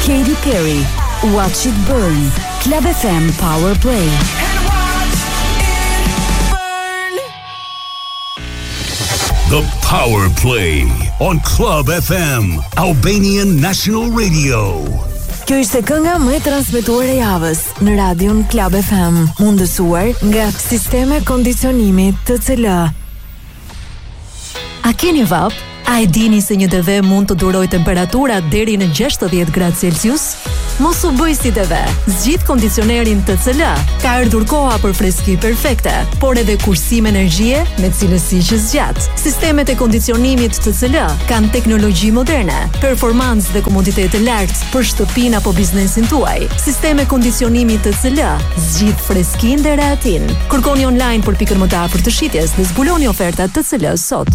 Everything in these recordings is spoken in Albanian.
Katy Perry, Watch It Burn. Club FM Power Play. The Power Play on Club FM, Albanian National Radio. Kjo ishte kënga më e transmetuar e javës në radion Club FM, mundësuar nga Sisteme Kondicionimi TCL. A keni vap? A e dini se një TV mund të duroj temperatura deri në 60 gradë Celsius? Mos u bëj si TV. Zgjidh kondicionerin TCL. Ka ardhur koha për freski perfekte, por edhe kursim energjie me cilësi që zgjat. Sistemet e kondicionimit TCL kanë teknologji moderne, performancë dhe komoditet të lartë për shtëpinë apo biznesin tuaj. Sisteme kondicionimi TCL zgjidh freskinë dhe rehatin. Kërkoni online për pikën më të afërt të shitjes dhe zbuloni ofertat TCL sot.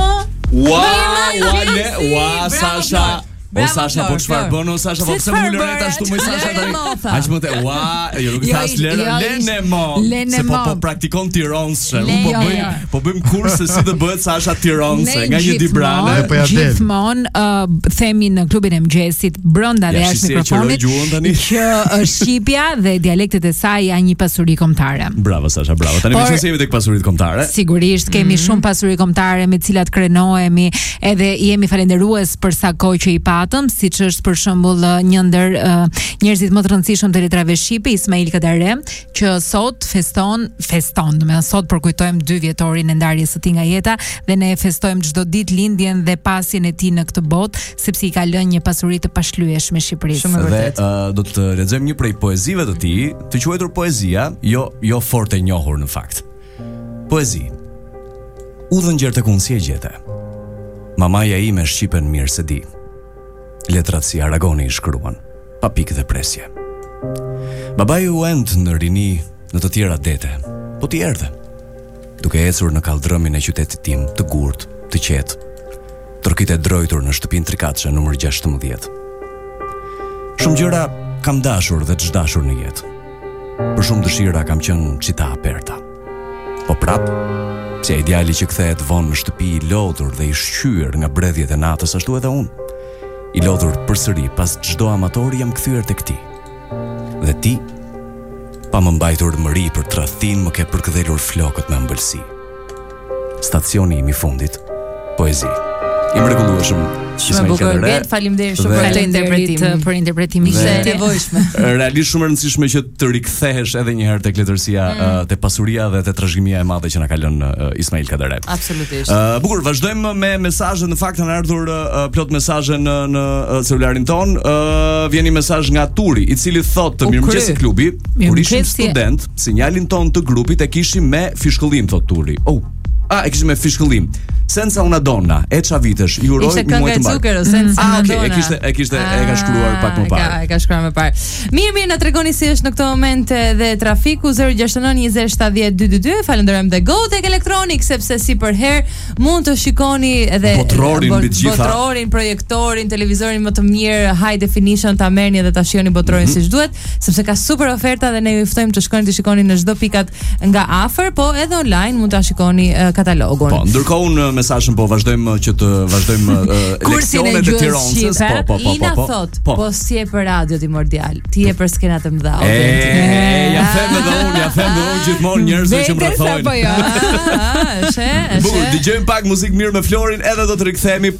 Sasha. O Sasha, po çfarë bën? O Sasha, po pse më lëre ashtu më Sasha tani? Aq më te, jo nuk thas lene mo. Se po praktikon tironse. Po bëjmë kurs se si të bëhet Sasha tironse nga një dibrane. Gjithmonë themi në klubin e mëngjesit brenda dhe jashtë mikrofonit që shqipja dhe dialektet e saj janë një pasuri kombëtare. Bravo Sasha, bravo. Tani më jemi tek pasuritë kombëtare. Sigurisht kemi shumë pasuri kombëtare me të cilat krenohemi, edhe jemi falendërues për sa kohë që i siç është për shembull një ndër njerëzit më të rëndësishëm të letrave shqipe, Ismail Kadare, që sot feston, domethënë sot përkujtojmë 2 vjetorin e ndarjes së tij nga jeta dhe ne festojmë çdo ditë lindjen dhe pasjen e tij në këtë botë, sepse i ka lënë një pasuri të pashlyeshme Shqipërisë. Shumë vërtet. Dhe do të lexojmë një prej poezive të tij, të quajtur poezia, jo fort e njohur në fakt. Poezi. Udhën gjerë tek unë si e gjete. Mamaja ime shqipen mirë se di. Letrat si Aragoni i shkruan, pa pikë dhe presje. Babai u end në rini në të tjera dete, po t'i erdhe, duke ecur në kaldrëmin e qytetit tim të gurt, të qetë, tërkit e drojtur në shtëpin Trikatëshe numër 16. Shumë gjëra kam dashur dhe të zhdashur në jetë. Për shumë dëshira kam qenë qita aperta. Po prap, si ideali që kthehet vonë në shtëpi i lodhur dhe i shqyer nga bredhjet e natës, ashtu edhe unë. I lodhur përsëri pas çdo amatori jam kthyer tek ti. Dhe ti, pa më mbajtur mëri për tradhtin, më ke përkëdhelur flokët me ëmbëlsi. Stacioni im i fundit, poezi. I mrekullueshëm. Shumë bukur, faleminderit shumë për interpretimin e nevojshëm. Realisht shumë e rëndësishme që të rikthehesh edhe një herë tek letërsia, te pasuria dhe te trashëgimia e madhe që na ka lënë Ismail Kadare. Absolutisht. Bukur, vazhdojmë me mesazhe. Në fakt kanë ardhur plot mesazhe në celularin ton. Vjen një mesazh nga Turi, i cili thotë: "Mirëmëngjes klubi, kur ishim student, sinjalin ton të grupit e kishim me fishkëllim", thot Turi. E kishim me fishkëllim. Senza una donna, e qa vitesh, ju uroj një muaj të mbarë. Senza una donna. E ka shkruar pak më parë. E ka shkruar më parë. Mirë, na tregoni si është në këtë moment dhe trafiku 069 20 70 222. Falenderojmë dhe Go Tek Electronic, sepse si për herë mund të shikoni edhe botrorin, projektorin, televizorin më të mirë, high definition, ta merrni dhe ta shihoni botrorin siç duhet, sepse ka super oferta dhe ne ju ftojmë të shkoni të shikoni në çdo pikat nga afër, po edhe online mund ta shikoni katalogun. Po, ndërkohë unë mesazhin po vazhdojmë leksionet e Tiranës. Ina thot, po si e për radio primordial, ti e për skenat e mëdha. Ja them edhe unë gjithmonë njerëzve që më rrethojnë. Bukur, dëgjojmë pak muzikë mirë me Florin, edhe do të rikthehemi